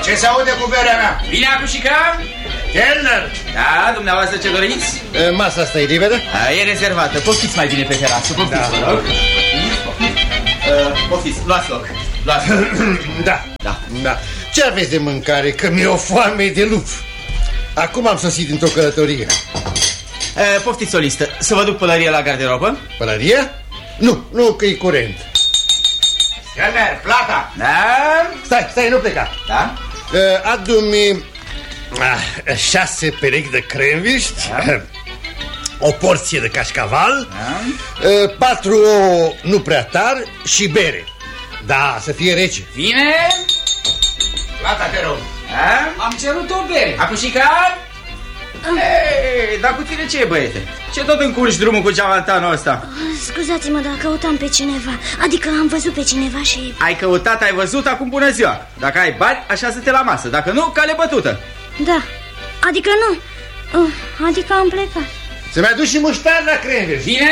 Ce se aude cu berea mea? Vine acușică? Kelner! Da, dumneavoastră ce doriți? Masa asta e liberă? E rezervată, poftiți mai bine pe terasă, poftiți, vă rog. Poftiți, luați loc. Da. Ce aveți de mâncare? Că mi-e o foame de lup. Acum am sosit într-o călătorie. Poftiți o listă, să vă duc pălărie la garderobă? Pălărie? Nu, că e curent. Kelner, plata! Da? Stai, nu pleca. Da? Adu-mi 6 perechi de cremviști, o porție de cașcaval, 4 ouă nu prea tari și bere. Da, să fie rece. Vine? Plata, te rog. Am cerut o bere. Acușica? Dar cu tine ce e, băiete? Ce tot încurci drumul cu geamantanul ăsta? Scuzați-mă, dar căutam pe cineva. Adică am văzut pe cineva și... Ai căutat, ai văzut, acum bună ziua. Dacă ai bani, așează-te la masă. Dacă nu, cale bătută. Da, adică nu. Adică am plecat. Să mi aduci și muștar la cremviști. Bine?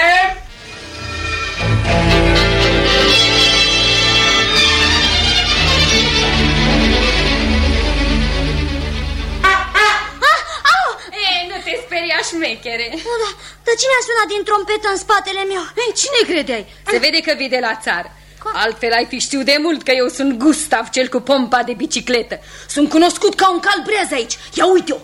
Șmechere. Dar cine a sunat din trompetă în spatele meu? Cine credeai? Se vede că vii de la țară. Altfel ai fi știut de mult că eu sunt Gustav, cel cu pompa de bicicletă. Sunt cunoscut ca un calbreaz aici. Ia uite-o.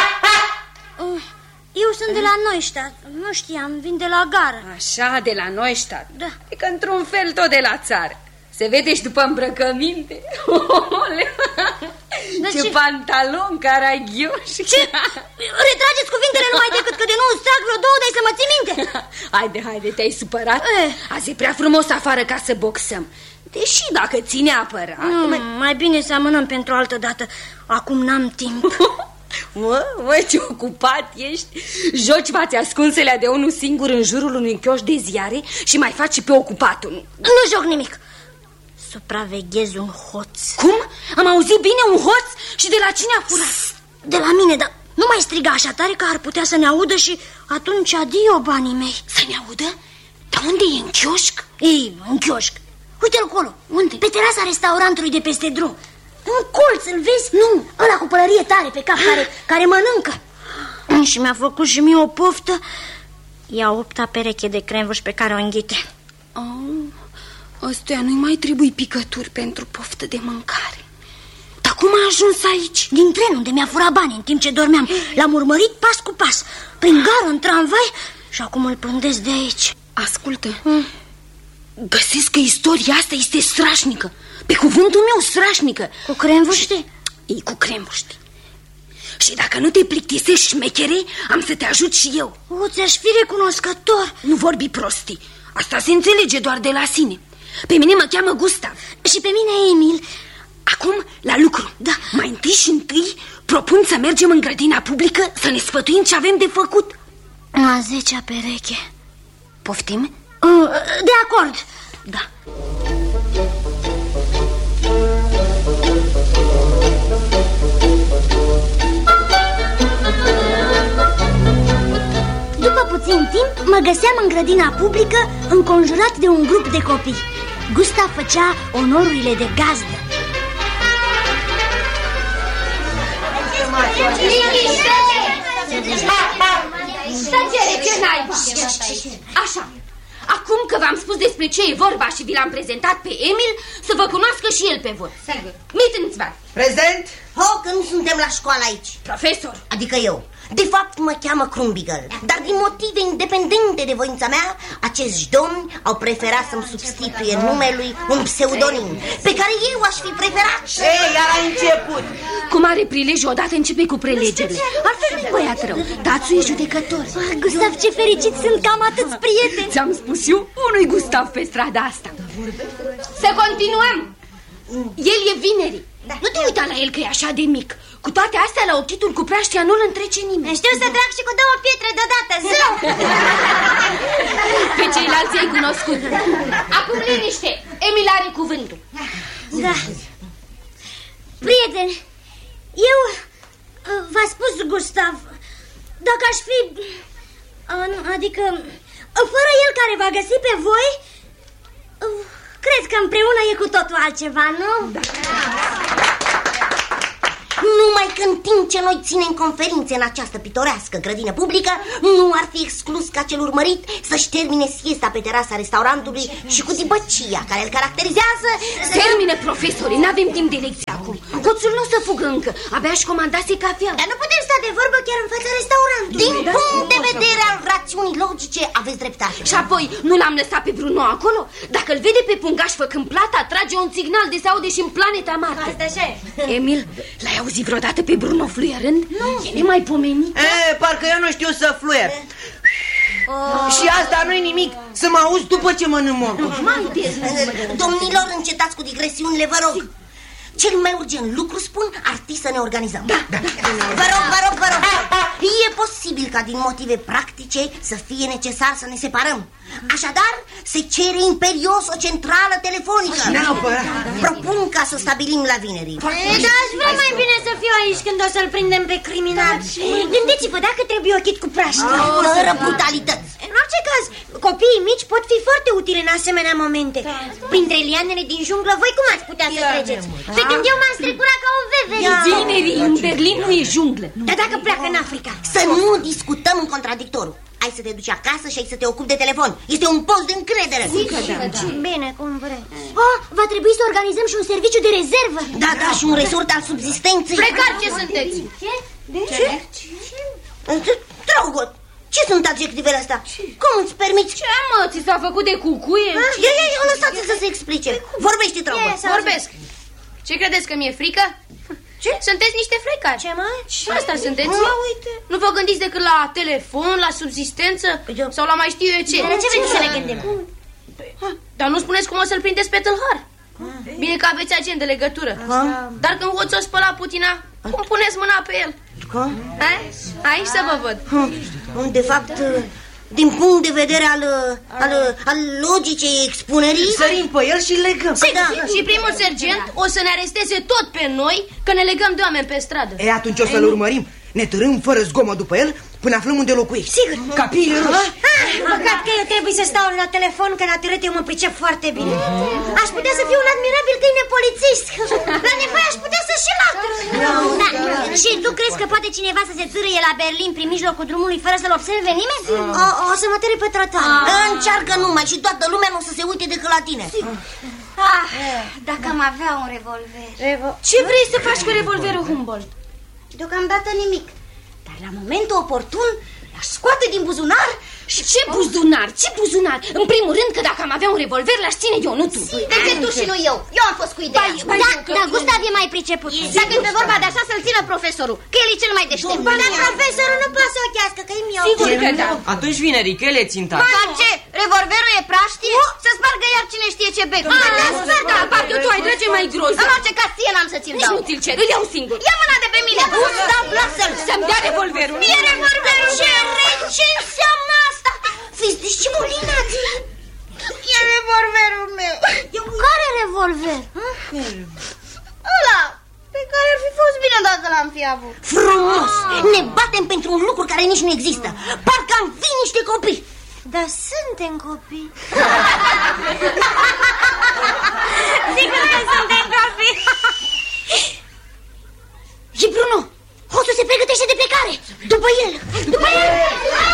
Eu sunt de la Neustadt. Nu știam, vin de la gară. Așa, de la Neustadt. Da. Adică într-un fel tot de la țară. Se vede și după îmbrăcăminte. Ce pantalon caragioși. Ce? Retrageți cuvintele numai decât că de nu îți trag vreo 2 de să mă ții minte. Haide, te-ai supărat? Azi e prea frumos afară ca să boxăm. Deși dacă ține apărat... Mai bine să amânăm pentru altă dată. Acum n-am timp. Mă, ce ocupat ești. Joci fațe ascunselea de unul singur în jurul unui chioș de ziare și mai faci și pe ocupatul. Nu joc nimic. Supraveghez un hoț. Cum? Am auzit bine, un hoț? Și de la cine a furat? De la mine, dar nu mai striga așa tare că ar putea să ne audă și atunci adio banii mei. Să ne audă? Dar unde e, în chioșc? Ei, în chioșc. Uite-l acolo. Unde? Pe terasa restaurantului de peste drum. Un colț, îl vezi? Nu, ăla cu pălărie tare pe cap care mănâncă. Și mi-a făcut și mie o poftă. Ia 8-a pereche de cremvuș pe care o înghite. Ăstuia nu-i mai trebuie picături pentru poftă de mâncare. Dar cum a ajuns aici? Din tren unde mi-a furat bani în timp ce dormeam. L-am urmărit pas cu pas, prin gară, în tramvai și acum îl pândesc de aici. Ascultă, găsesc că istoria asta este strașnică. Pe cuvântul meu, strașnică. Cu cremvuști? Ei, cu cremvuști. Și dacă nu te plictisești, șmechere, am să te ajut și eu. Ți-aș fi recunoscător. Nu vorbi prostii. Asta se înțelege doar de la sine. Pe mine mă cheamă Gustav. Și pe mine Emil. Acum la lucru. Da. Mai întâi propun să mergem în grădina publică să ne sfătuim ce avem de făcut. A 10-a pereche. Poftim? De acord. Da. După puțin timp mă găseam în grădina publică înconjurat de un grup de copii. Gustav făcea onorurile de gazdă. Tăcere, ce naiba! Așa, acum că v-am spus despre ce e vorba și vi l-am prezentat pe Emil, să vă cunoască și el pe voi. Mittensvart. Prezent? Că nu suntem la școală aici. Profesor. Adică eu. De fapt mă cheamă Krumbiegel, dar din motive independente de voința mea, acești domni au preferat să-mi substituie numelui un pseudonim pe care eu aș fi preferat. Iar a început. Cu mare prilej odată începe cu prelegerile. Altfel nu-i băiat rău. Dațu e judecător. Gustav, ce fericit sunt că am atâți prieteni. Ți-am spus eu, unui Gustav pe strada asta. Să continuăm. El e Vineri. Nu te uita la el că e așa de mic. Cu toate astea, la ochitul cu praștia nu-l întrece nimeni. Știu să trag și cu 2 pietre deodată. Zău! Pe ceilalți ai cunoscut. Acum liniște. Emil are cuvântul. Da. Prieteni, eu v-a spus Gustav, dacă aș fi, adică fără el care v-a găsit pe voi, cred că împreună e cu totul altceva, nu? Da. Numai că în timp ce noi ținem conferințe în această pitorească grădină publică, nu ar fi exclus ca cel urmărit să-și termine siesta pe terasa restaurantului și cu dibăcia care îl caracterizează. Termine, profesorii, n-avem timp de lecție acum. Hoțul nu o să fugă încă, abia își comandase cafea. Dar nu putem sta de vorbă chiar în fața restaurantului. Din punct de vedere al rațiunii logice, aveți dreptate. Și apoi, nu l-am lăsat pe Bruno acolo? Dacă îl vede pe pungaș făcând plata, trage un signal de se aude și în planeta Marte. Asta așa e. Emil, l-ai auzit vreodată pe Bruno fluierând? Nu. E nemaipomenit. Parcă eu nu știu să fluier. Și asta nu-i nimic, să mă auzi după ce mănânc morcov. Domnilor, încetați cu digresiunile, vă rog. Cel mai urgent lucru, spun, ar fi să ne organizăm. Da. Vă rog. E posibil ca din motive practice să fie necesar să ne separăm. Așadar, se cere imperios o centrală telefonică. Propun ca să stabilim la vineri. Dar aș vrea mai bine să fiu aici când o să-l prindem pe criminal. Gândiți-vă, dacă trebuie ochit cu praștia. Fără brutalități. În orice caz, copiii mici pot fi foarte utili în asemenea momente. Printre lianele din junglă, voi cum ați putea să treceți? Pe când eu m-am strecurat ca o vevere. Vinerii, în Berlin nu e junglă. Dar dacă pleacă în Africa? Să nu discutăm în contradictoriu. Ai să te duci acasă și ai să te ocupi de telefon. Este un post de încredere. Bine, cum vreți. Va trebui să organizăm și un serviciu de rezervă. Da, și un resort al subzistenței. Precar ce sunteți? Draugot, ce sunt adjectivele astea? Cum îți permiți? Ce, mă, ți s-a făcut de cucuie? Ia, lăsați să se explice. Vorbește, Draugot. Vorbesc. Ce credeți, că mi-e frică? Ce? Sunteți niște frecari. Ce, mă? Asta sunteți. Uite. Nu vă gândiți decât la telefon, la subzistență? Sau la mai știu eu ce? De ce vreți să ne gândim? Dar nu spuneți cum o să-l prindeți pe tâlhar. Bine că aveți agent de legătură. Dar când hoțul o spăla putina, cum puneți mâna pe el? Aici să vă văd. De fapt, din punct de vedere al logicii expunerii, sărim pe el și legăm. Și primul sergent o să ne aresteze tot pe noi că ne legăm de oameni pe stradă. Atunci o să-l urmărim. Ne târâm fără zgomot după el până aflăm unde locuiești. Sigur. Capiile roșii. Păcat că eu trebuie să stau la telefon, că la târât eu mă pricep foarte bine. Aș putea să fiu un admirabil câine polițist. La nevoie aș putea să și latur. Și tu crezi că poate cineva să se târâie la Berlin prin mijlocul drumului fără să-l observe nimeni? O să mă târâi pe trotuar. Încearcă numai și toată lumea nu o să se uite decât la tine. Dacă am avea un revolver. Ce vrei să faci cu revolverul Humboldt? Deocamdată nimic. Dar la momentul oportun l-aș scoate din buzunar. Și ce buzunar? Ce buzunar? În primul rând că dacă am avea un revolver, l-aș ține eu, nu tu. De ce tu și nu eu? Eu am fost cu ideea. Dar Gustav e mai priceput. Dacă e pe vorba de așa, să-l țină profesorul, că el e cel mai deștept. Dar profesorul nu poate să o chească, că e miau. Sigur că da. Atunci vinerii, că el e țintat. Dar ce? Revolverul e praștie? Să spargă iar cine știe ce bec. Da, parcă tu ai trage mai grozav. În orice caz, ție n-am să ți-l Nici dau. nu ți-l cer, îl iau singur. Ia mâna de pe mine. Gustav, lasă-l. Să-mi dea revolverul. E revolverul. Ce înseamnă asta? Fiți disciplinați. E revolverul meu. Care revolver? Ăla pe care ar fi fost bine dacă l-am fi avut. Frumos! Ne batem pentru un lucru care nici nu există. Parcă am fi niște copii. Dar suntem copii. Sigur că suntem copii. Și Bruno, hoțul se pregătește de plecare. După el.